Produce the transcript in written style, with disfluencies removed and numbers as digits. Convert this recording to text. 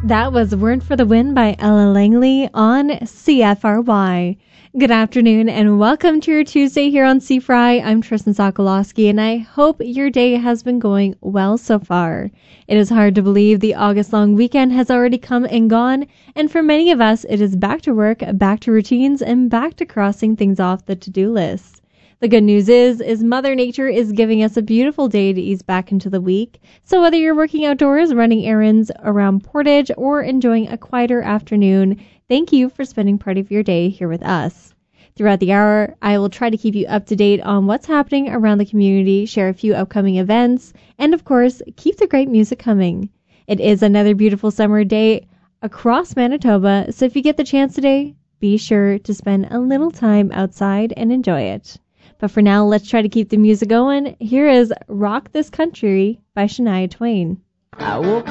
That was Word for the Win by Ella Langley on CFRY. Good afternoon and welcome to your Tuesday here on CFRY. I'm Tristan Sokolowski and I hope your day has been going well so far. It is hard to believe the August long weekend has already come and gone, and for many of us it is back to work, back to routines, and back to crossing things off the to-do list. The good news is Mother Nature is giving us a beautiful day to ease back into the week. So whether you're working outdoors, running errands around Portage, or enjoying a quieter afternoon, thank you for spending part of your day here with us. Throughout the hour, I will try to keep you up to date on what's happening around the community, share a few upcoming events, and of course, keep the great music coming. It is another beautiful summer day across Manitoba, so if you get the chance today, be sure to spend a little time outside and enjoy it. But for now, let's try to keep the music going. Here is Rock This Country by Shania Twain. I woke